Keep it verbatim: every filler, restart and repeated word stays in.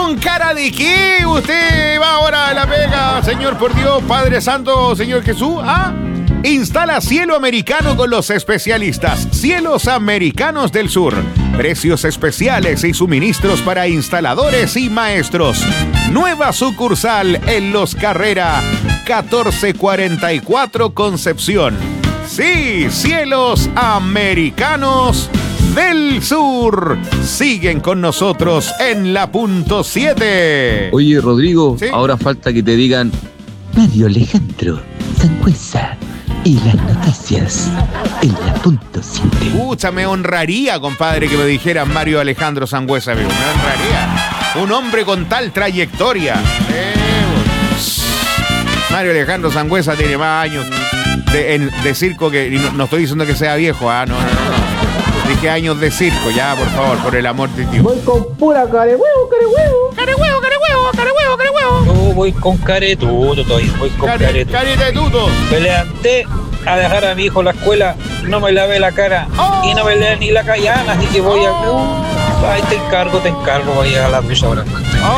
¿Con cara de qué usted va ahora a la pega, Señor por Dios, Padre Santo, Señor Jesús? ¿Ah? Instala Cielo Americano con los especialistas Cielos Americanos del Sur. Precios especiales y suministros para instaladores y maestros. Nueva sucursal en Los Carrera, catorce cuarenta y cuatro Concepción. Sí, Cielos Americanos del Sur. Siguen con nosotros en la punto siete. Oye, Rodrigo, ¿sí? Ahora falta que te digan Mario Alejandro Sangüesa y las noticias en la punto siete. Pucha, me honraría, compadre, que me dijeran Mario Alejandro Sangüesa, amigo. Me honraría. Un hombre con tal trayectoria. Eh, Mario Alejandro Sangüesa tiene más años de, en, de circo que... Y no, no estoy diciendo que sea viejo, ah, no, no, no. no. Dije años de circo, ya, por favor, por el amor de Dios. Voy con pura care huevo, care huevo. ¡Care huevo, care huevo, care huevo, care huevo! Yo voy con caretudo todavía, voy con Care, caretudo. carita de tuto. Me levanté a dejar a mi hijo a la escuela, no me lavé la cara Oh. y no me lavé ni la callana, así que voy a... Oh. Ay, te encargo, te encargo, voy a la misa ahora.